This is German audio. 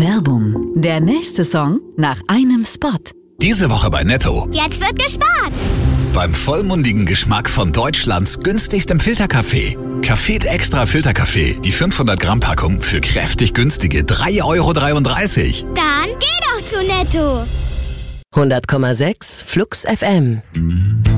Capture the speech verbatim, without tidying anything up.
Werbung. Der nächste Song nach einem Spot. Diese Woche bei Netto. Jetzt wird gespart. Beim vollmundigen Geschmack von Deutschlands günstigstem Filterkaffee. Café Extra Filterkaffee. Die fünfhundert Gramm Packung für kräftig günstige drei Euro dreiunddreißig. Dann geh doch zu Netto. hundert Komma sechs Flux F M.